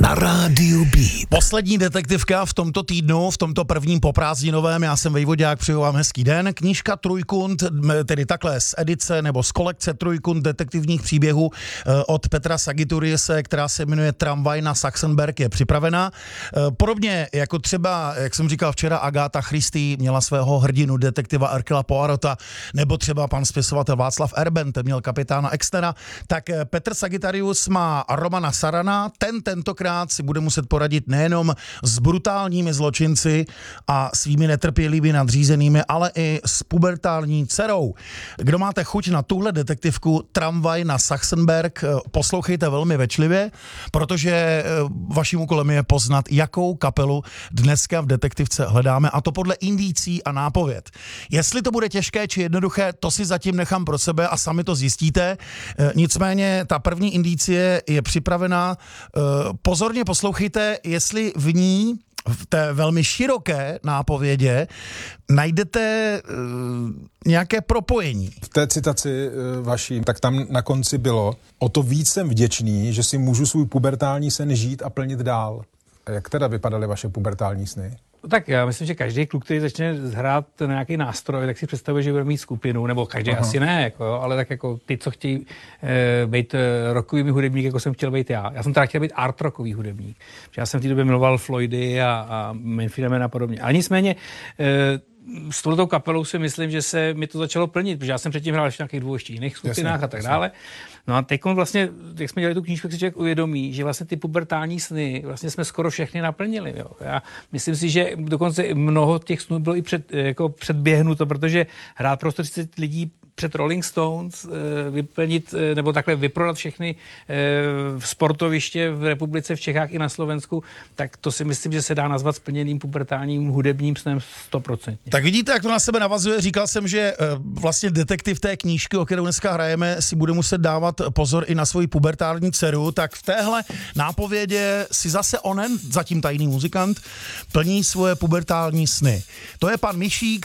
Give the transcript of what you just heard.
na rádiu Beat. Poslední detektivka v tomto týdnu, v tomto prvním poprázdninovém, já jsem Vejvodák, přeju vám hezký den. Knížka Trojkund, tedy takhle z edice nebo z kolekce Trojkund detektivních příběhů od Petra Sagituriise, která se jmenuje Tramvaj na Sachsenberg, je připravena. Podobně jako třeba, jak jsem říkal včera, Agáta Christie měla svého hrdinu detektiva Hercula Poirota, nebo třeba pan spisovatel Václav Erben, ten měl kapitána Exnera, tak Petr Sagitarius má Romana Sarana, tentokrát si bude muset poradit nejenom s brutálními zločinci a svými netrpělivými nadřízenými, ale i s pubertální dcerou. Kdo máte chuť na tuhle detektivku Tramvaj na Sachsenberg, poslouchejte velmi pečlivě, protože vaším úkolem je poznat, jakou kapelu dneska v detektivce hledáme, a to podle indicí a nápověd. Jestli to bude těžké či jednoduché, to si zatím nechám pro sebe a sami to zjistíte. Nicméně ta první indicie je připravená. Pozorně poslouchejte, jestli v ní, v té velmi široké nápovědě, najdete nějaké propojení. V té citaci vaší, tak tam na konci bylo: o to víc jsem vděčný, že si můžu svůj pubertální sen žít a plnit dál. Jak teda vypadaly vaše pubertální sny? Tak já myslím, že každý kluk, který začne hrát na nějaký nástroj, tak si představuje, že bude mít skupinu, nebo každý asi ne, jako, jo, ale tak jako ty, co chtějí být rockovými hudebníky, jako jsem chtěl být já. Já jsem teda chtěl být art rockový hudebník. Já jsem v té době miloval Floydy a Manfreda Mannha a podobně. Ale nicméně s touto kapelou si myslím, že se mi to začalo plnit, protože já jsem předtím hrál ještě nějakých dvou ještě jiných skupinách a tak dále. No a teď vlastně, jak jsme dělali tu knížku, si člověk uvědomí, že vlastně ty pubertální sny vlastně jsme skoro všechny naplnili. Jo. Já myslím si, že dokonce mnoho těch snů bylo i předběhnuto, protože hrát pro 130 lidí před Rolling Stones, vyplnit nebo takhle vyprodat všechny sportoviště v republice, v Čechách i na Slovensku, tak to si myslím, že se dá nazvat splněným pubertálním hudebním snem 100%. Tak vidíte, jak to na sebe navazuje. Říkal jsem, že vlastně detektiv té knížky, o kterou dneska hrajeme, si bude muset dávat pozor i na svoji pubertální dceru. Tak v téhle nápovědě si zase onen, zatím tajný muzikant, plní svoje pubertální sny. To je pan Mišík